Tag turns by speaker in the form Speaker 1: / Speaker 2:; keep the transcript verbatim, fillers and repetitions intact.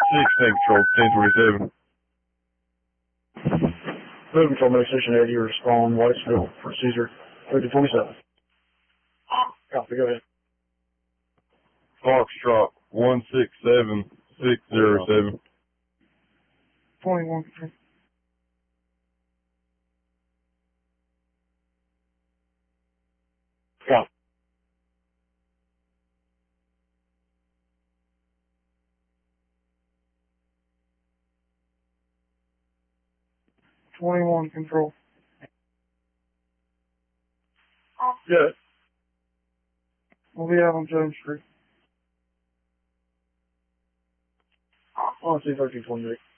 Speaker 1: sixteen Control, ten twenty-seven.
Speaker 2: Move Control, Medic Station eighty, respond Whitesville for Caesar thirty twenty-seven. Copy, go ahead.
Speaker 1: Foxtrot, one six seven six zero seven.
Speaker 2: twenty-one Control. Copy. twenty-one Control. Good. We'll be out on Jones Street. On C thirteen twenty-eight.